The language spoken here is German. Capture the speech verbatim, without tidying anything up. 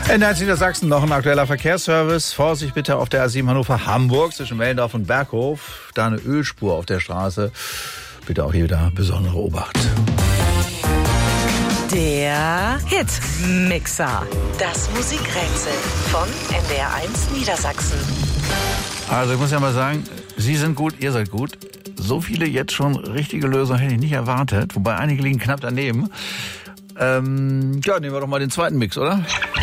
In Niedersachsen noch ein aktueller Verkehrsservice. Vorsicht bitte auf der A sieben Hannover-Hamburg zwischen Mellendorf und Berghof. Da eine Ölspur auf der Straße. Bitte auch hier wieder besondere Obacht. Der Hitmixer. Das Musikrätsel von N D R eins Niedersachsen. Also ich muss ja mal sagen, Sie sind gut, ihr seid gut. So viele jetzt schon richtige Lösungen hätte ich nicht erwartet. Wobei einige liegen knapp daneben. Ähm, ja, nehmen wir doch mal den zweiten Mix, oder?